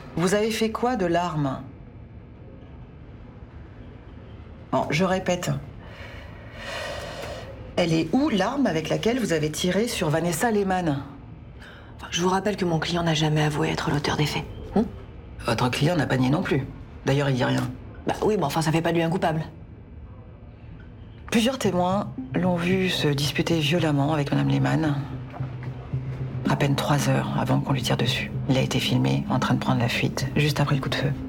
Vous avez fait quoi de l'arme? Bon, je répète. Elle est où, l'arme avec laquelle vous avez tiré sur Vanessa Lehmann? Je vous rappelle que mon client n'a jamais avoué être l'auteur des faits. Votre client n'a pas nié non plus. D'ailleurs, il dit rien. Bah oui, mais enfin, ça fait pas de lui un coupable. Plusieurs témoins l'ont vu se disputer violemment avec Madame Lehmann. À peine 3 heures avant qu'on lui tire dessus. Il a été filmé en train de prendre la fuite, juste après le coup de feu.